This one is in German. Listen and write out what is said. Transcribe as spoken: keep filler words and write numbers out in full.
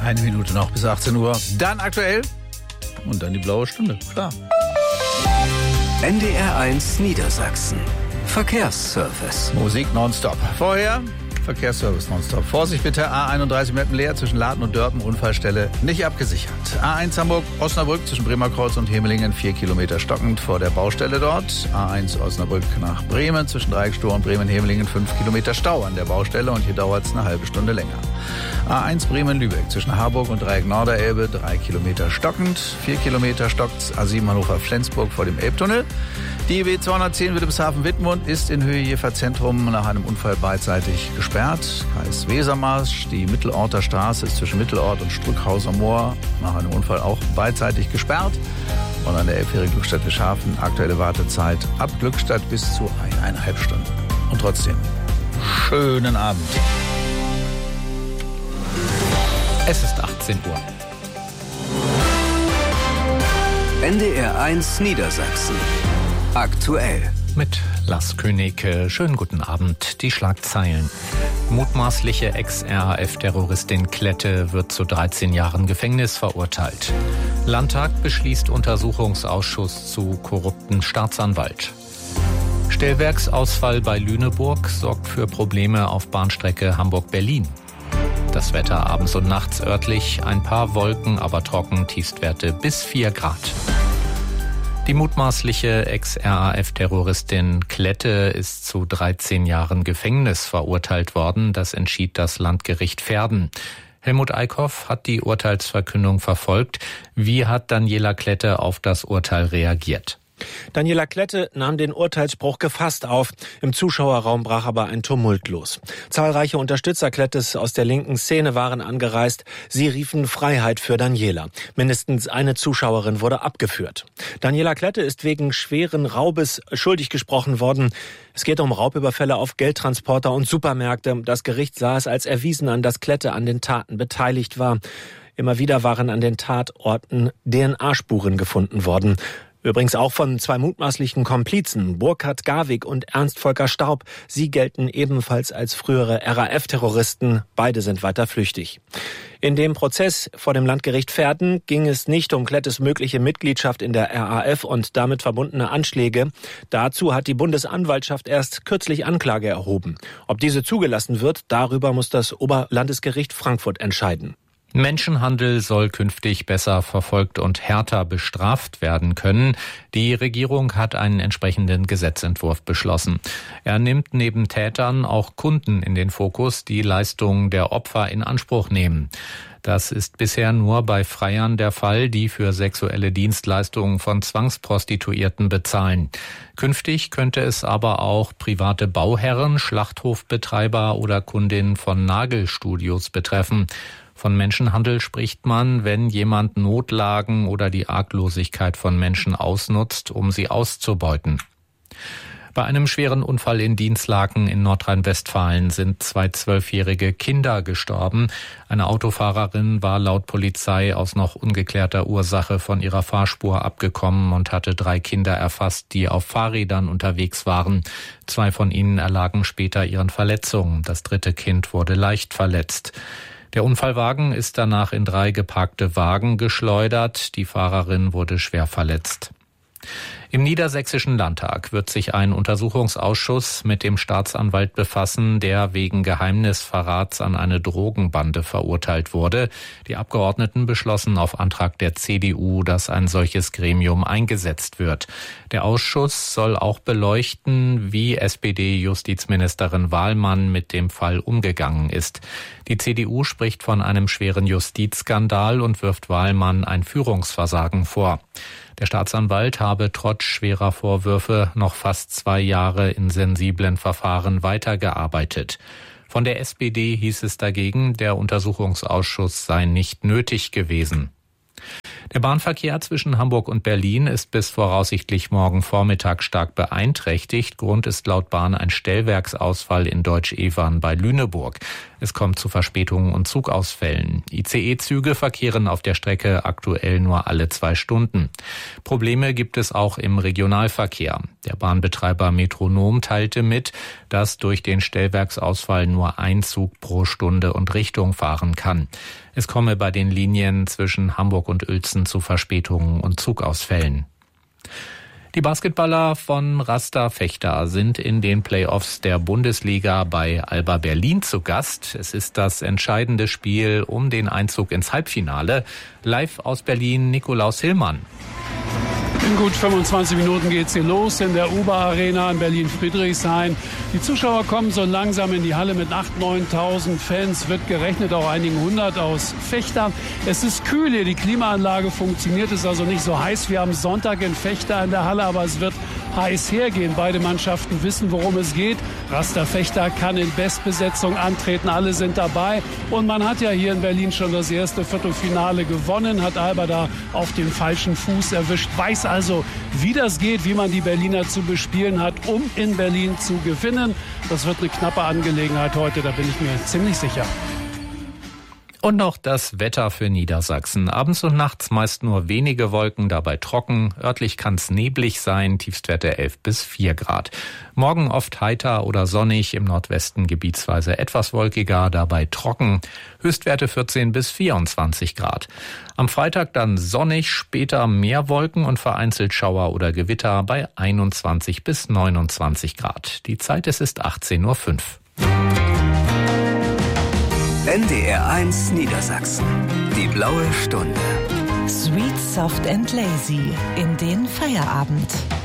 Eine Minute noch bis achtzehn Uhr. Dann aktuell und dann die blaue Stunde. Klar. N D R eins Niedersachsen. Verkehrsservice. Musik nonstop. Vorher Verkehrsservice nonstop. Vorsicht bitte, A einunddreißig Meppenleer zwischen Laden und Dörpen, Unfallstelle nicht abgesichert. A eins Hamburg-Osnabrück zwischen Bremerkreuz und Hemelingen, vier Kilometer stockend vor der Baustelle dort. A eins Osnabrück nach Bremen zwischen Dreieckstor und Bremen-Hemelingen, fünf Kilometer Stau an der Baustelle und hier dauert es eine halbe Stunde länger. A eins Bremen-Lübeck zwischen Harburg und Dreieck Norderelbe, drei Kilometer stockend, vier Kilometer stockt A sieben Hannover-Flensburg vor dem Elbtunnel. Die B zweihundertzehn Wilhelmshaven-Wittmund ist in Höhe Jever-Zentrum nach einem Unfall beidseitig gesperrt. Kreis Wesermarsch, die Mittelorter Straße ist zwischen Mittelort und Strückhauser Moor nach einem Unfall auch beidseitig gesperrt. Und an der Elbfähre Glückstadt-Wischhafen aktuelle Wartezeit ab Glückstadt bis zu eineinhalb Stunden. Und trotzdem, schönen Abend. Es ist achtzehn Uhr. N D R eins Niedersachsen. Aktuell. Mit Lars König. Schönen guten Abend. Die Schlagzeilen. Mutmaßliche Ex-R A F-Terroristin Klette wird zu dreizehn Jahren Gefängnis verurteilt. Landtag beschließt Untersuchungsausschuss zu korrupten Staatsanwalt. Stellwerksausfall bei Lüneburg sorgt für Probleme auf Bahnstrecke Hamburg-Berlin. Das Wetter abends und nachts örtlich, ein paar Wolken, aber trocken, Tiefstwerte bis vier Grad. Die mutmaßliche Ex-R A F-Terroristin Klette ist zu dreizehn Jahren Gefängnis verurteilt worden. Das entschied das Landgericht Verden. Helmut Eickhoff hat die Urteilsverkündung verfolgt. Wie hat Daniela Klette auf das Urteil reagiert? Daniela Klette nahm den Urteilsspruch gefasst auf. Im Zuschauerraum brach aber ein Tumult los. Zahlreiche Unterstützer Klettes aus der linken Szene waren angereist. Sie riefen Freiheit für Daniela. Mindestens eine Zuschauerin wurde abgeführt. Daniela Klette ist wegen schweren Raubes schuldig gesprochen worden. Es geht um Raubüberfälle auf Geldtransporter und Supermärkte. Das Gericht sah es als erwiesen an, dass Klette an den Taten beteiligt war. Immer wieder waren an den Tatorten D N A-Spuren gefunden worden. Übrigens auch von zwei mutmaßlichen Komplizen, Burkhard Garwig und Ernst Volker Staub. Sie gelten ebenfalls als frühere R A F-Terroristen. Beide sind weiter flüchtig. In dem Prozess vor dem Landgericht Verden ging es nicht um Klettes mögliche Mitgliedschaft in der R A F und damit verbundene Anschläge. Dazu hat die Bundesanwaltschaft erst kürzlich Anklage erhoben. Ob diese zugelassen wird, darüber muss das Oberlandesgericht Frankfurt entscheiden. Menschenhandel soll künftig besser verfolgt und härter bestraft werden können. Die Regierung hat einen entsprechenden Gesetzentwurf beschlossen. Er nimmt neben Tätern auch Kunden in den Fokus, die Leistungen der Opfer in Anspruch nehmen. Das ist bisher nur bei Freiern der Fall, die für sexuelle Dienstleistungen von Zwangsprostituierten bezahlen. Künftig könnte es aber auch private Bauherren, Schlachthofbetreiber oder Kundinnen von Nagelstudios betreffen. Von Menschenhandel spricht man, wenn jemand Notlagen oder die Arglosigkeit von Menschen ausnutzt, um sie auszubeuten. Bei einem schweren Unfall in Dinslaken in Nordrhein-Westfalen sind zwei zwölfjährige Kinder gestorben. Eine Autofahrerin war laut Polizei aus noch ungeklärter Ursache von ihrer Fahrspur abgekommen und hatte drei Kinder erfasst, die auf Fahrrädern unterwegs waren. Zwei von ihnen erlagen später ihren Verletzungen. Das dritte Kind wurde leicht verletzt. Der Unfallwagen ist danach in drei geparkte Wagen geschleudert. Die Fahrerin wurde schwer verletzt. Im Niedersächsischen Landtag wird sich ein Untersuchungsausschuss mit dem Staatsanwalt befassen, der wegen Geheimnisverrats an eine Drogenbande verurteilt wurde. Die Abgeordneten beschlossen auf Antrag der C D U, dass ein solches Gremium eingesetzt wird. Der Ausschuss soll auch beleuchten, wie S P D-Justizministerin Wahlmann mit dem Fall umgegangen ist. Die C D U spricht von einem schweren Justizskandal und wirft Wahlmann ein Führungsversagen vor. Der Staatsanwalt habe trotz schwerer Vorwürfe noch fast zwei Jahre in sensiblen Verfahren weitergearbeitet. Von der S P D hieß es dagegen, der Untersuchungsausschuss sei nicht nötig gewesen. Der Bahnverkehr zwischen Hamburg und Berlin ist bis voraussichtlich morgen Vormittag stark beeinträchtigt. Grund ist laut Bahn ein Stellwerksausfall in Deutsch-Evern bei Lüneburg. Es kommt zu Verspätungen und Zugausfällen. I C E-Züge verkehren auf der Strecke aktuell nur alle zwei Stunden. Probleme gibt es auch im Regionalverkehr. Der Bahnbetreiber Metronom teilte mit, dass durch den Stellwerksausfall nur ein Zug pro Stunde und Richtung fahren kann. Es komme bei den Linien zwischen Hamburg und Uelzen zu Verspätungen und Zugausfällen. Die Basketballer von Rasta Fechter sind in den Playoffs der Bundesliga bei Alba Berlin zu Gast. Es ist das entscheidende Spiel um den Einzug ins Halbfinale. Live aus Berlin Nikolaus Hillmann. In gut fünfundzwanzig Minuten geht's hier los in der Uber-Arena in Berlin-Friedrichshain. Die Zuschauer kommen so langsam in die Halle mit achttausend, neuntausend Fans. Wird gerechnet, auch einigen hundert aus Fechter. Es ist kühl hier, die Klimaanlage funktioniert, ist also nicht so heiß. Wir haben Sonntag in Fechter in der Halle, aber es wird heiß hergehen. Beide Mannschaften wissen, worum es geht. Rasta Fechter kann in Bestbesetzung antreten, alle sind dabei. Und man hat ja hier in Berlin schon das erste Viertelfinale gewonnen, hat Alba da auf dem falschen Fuß erwischt, weiß also, wie das geht, wie man die Berliner zu bespielen hat, um in Berlin zu gewinnen. Das wird eine knappe Angelegenheit heute, da bin ich mir ziemlich sicher. Und noch das Wetter für Niedersachsen. Abends und nachts meist nur wenige Wolken, dabei trocken. Örtlich kann es neblig sein, Tiefstwerte elf bis vier Grad. Morgen oft heiter oder sonnig, im Nordwesten gebietsweise etwas wolkiger, dabei trocken. Höchstwerte vierzehn bis vierundzwanzig Grad. Am Freitag dann sonnig, später mehr Wolken und vereinzelt Schauer oder Gewitter bei einundzwanzig bis neunundzwanzig Grad. Die Zeit, es ist achtzehn Uhr fünf. N D R eins Niedersachsen. Die blaue Stunde. Sweet, soft and lazy in den Feierabend.